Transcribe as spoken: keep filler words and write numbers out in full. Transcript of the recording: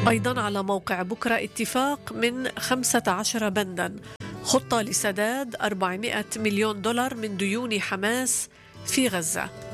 أيضا على موقع بكرة اتفاق من خمسة عشر بندا، خطة لسداد أربعمائة مليون دولار من ديون حماس في غزة.